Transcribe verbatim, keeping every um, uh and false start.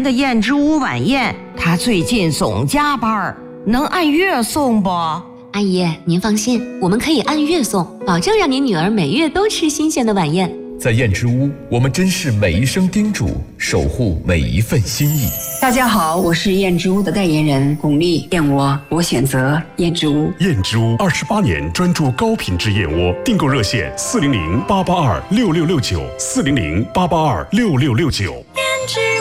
的燕之屋晚宴，他最近总加班，能按月送不？ 阿姨，您放心，我们可以按月送，保证让您女儿每月都吃新鲜的晚宴。 在燕之屋，我们珍视每一声叮嘱，守护每一份心意。 大家好，我是燕之屋的代言人巩俐，燕窝我选择燕之屋。 燕之屋二十八年专注高品质燕窝，订购热线四零零八八二六六六九四零零八八二六六六九。